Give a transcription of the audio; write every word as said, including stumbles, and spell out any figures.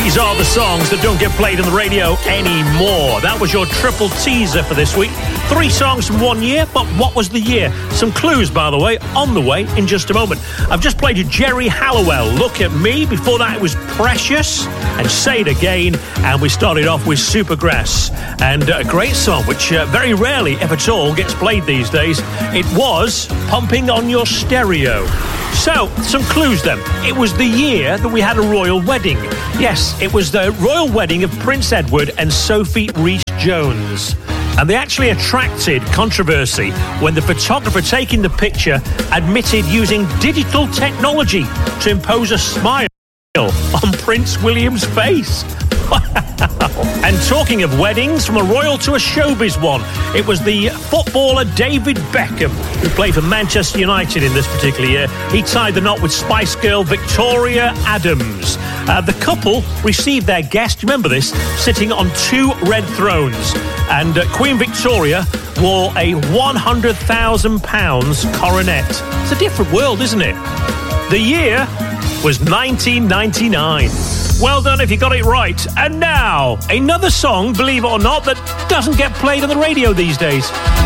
These are the songs that don't get played on the radio anymore. That was your triple teaser for this week. Three songs from one year, but what was the year? Some clues, by the way, on the way in just a moment. I've just played you Geri Halliwell, Look at Me. Before that, it was Precious and Say It Again. And we started off with Supergrass. And a great song, which uh, very rarely, if at all, gets played these days. It was Pumping on Your Stereo. So, some clues then. It was the year that we had a royal wedding. Yes, it was the royal wedding of Prince Edward and Sophie Rhys-Jones. And they actually attracted controversy when the photographer taking the picture admitted using digital technology to impose a smile on Prince William's face. And talking of weddings, from a royal to a showbiz one, it was the footballer David Beckham, who played for Manchester United in this particular year. He tied the knot with Spice Girl Victoria Adams. Uh, the couple received their guest, remember this, sitting on two red thrones. And uh, Queen Victoria wore a one hundred thousand pounds coronet. It's a different world, isn't it? The year was nineteen ninety-nine. Well done if you got it right. And now, another song, believe it or not, that doesn't get played on the radio these days.